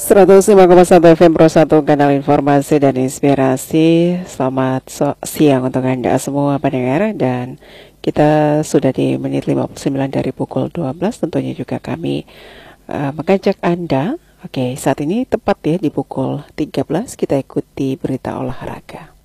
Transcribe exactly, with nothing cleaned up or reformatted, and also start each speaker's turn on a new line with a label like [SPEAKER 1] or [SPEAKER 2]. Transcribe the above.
[SPEAKER 1] seratus lima koma satu F M Pro satu, kanal informasi dan inspirasi. Selamat so siang untuk Anda semua pendengar, dan kita sudah di menit lima puluh sembilan dari pukul dua belas. Tentunya juga kami uh, mengajak Anda, oke, saat ini tepat ya di pukul tiga belas, kita ikuti berita olahraga.